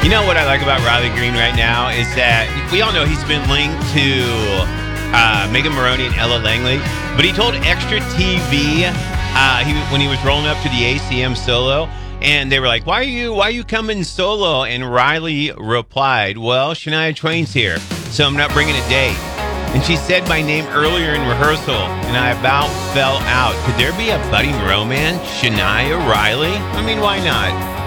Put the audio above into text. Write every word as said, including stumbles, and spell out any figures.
You know what I like about Riley Green right now is that we all know he's been linked to uh, Megan Maroney and Ella Langley, but he told Extra T V uh, he, when he was rolling up to the A C M solo, and they were like, "Why are you? Why are you coming solo?" And Riley replied, "Well, Shania Twain's here, so I'm not bringing a date." And she said my name earlier in rehearsal, and I about fell out. Could there be a budding romance? Shania Riley? I mean, why not?